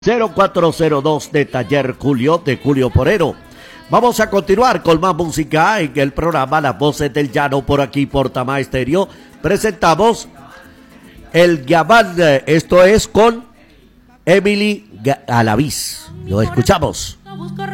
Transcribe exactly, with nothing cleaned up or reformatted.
cero cuatro cero dos de Taller Julio de Julio Porero. Vamos a continuar con más música en el programa Las Voces del Llano por aquí por Tama Estéreo. Presentamos El Guiamán, esto es con Emily Galaviz. Lo escuchamos.